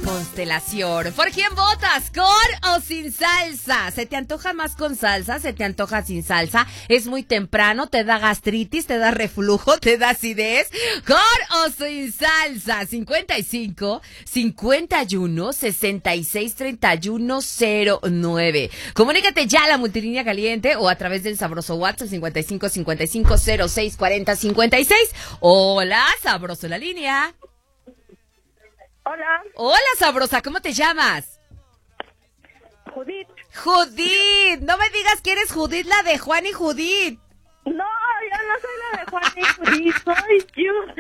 Constelación. ¿Por quién votas? ¿Con o sin salsa? ¿Se te antoja más con salsa? ¿Se te antoja sin salsa? ¿Es muy temprano? ¿Te da gastritis? ¿Te da reflujo? ¿Te da acidez? ¿Con o sin salsa? 55 51 66 31 09. Comunícate ya a la multilínea caliente o a través del sabroso WhatsApp 55 55 06 40 56. Hola, sabroso la línea. Hola. Hola, sabrosa, ¿cómo te llamas? Judith. Judith, no me digas que eres Judith, la de Juan y Judith. No, yo no soy la de Juan y Judith, soy Judith.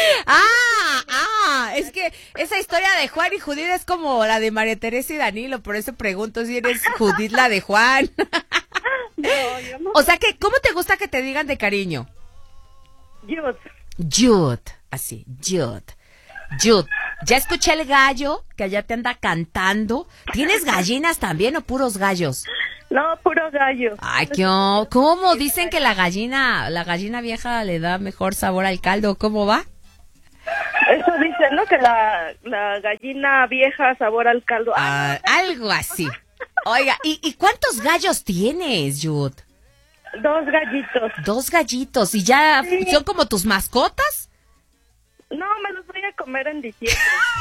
Es que esa historia de Juan y Judith es como la de María Teresa y Danilo, por eso pregunto si eres Judith, la de Juan. No, yo no. O sea que, ¿cómo te gusta que te digan de cariño? Judith. Jude, así, Jude. Jude, ya escuché el gallo que allá te anda cantando. ¿Tienes gallinas también o puros gallos? No, puro gallo. Ay, ¿cómo? Dicen que la gallina vieja le da mejor sabor al caldo. ¿Cómo va? Eso dicen, ¿no? Que la gallina vieja sabor al caldo. Algo así. Oiga, ¿y cuántos gallos tienes, Jude? 2 gallitos. 2 gallitos. ¿Y ya Sí. son como tus mascotas? No, me los voy a comer en diciembre.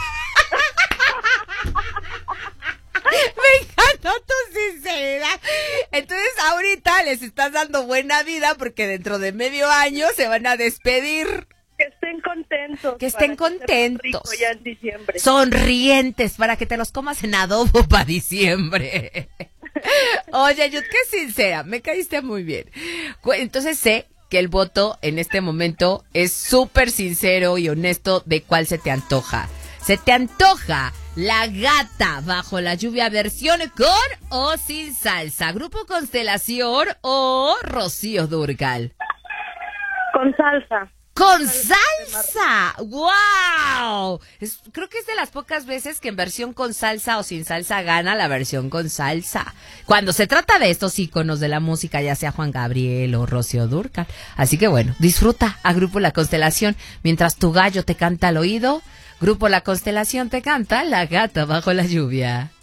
Me encantó tu sinceridad. Entonces ahorita les estás dando buena vida porque dentro de medio año se van a despedir. Que estén contentos. Que estén para que sepan contentos. rico ya en diciembre. Sonrientes para que te los comas en adobo para diciembre. Oye, Yud, qué sincera, me caíste muy bien. Entonces sé que el voto en este momento es súper sincero y honesto de cuál se te antoja. ¿Se te antoja La Gata Bajo la Lluvia versión con o sin salsa? ¿Grupo Constelación o Rocío Dúrcal? Con salsa. ¡Con salsa! ¡Wow! Creo que es de las pocas veces que en versión con salsa o sin salsa gana la versión con salsa. Cuando se trata de estos íconos de la música, ya sea Juan Gabriel o Rocío Dúrcal. Así que bueno, disfruta a Grupo La Constelación. Mientras tu gallo te canta al oído, Grupo La Constelación te canta La Gata Bajo la Lluvia.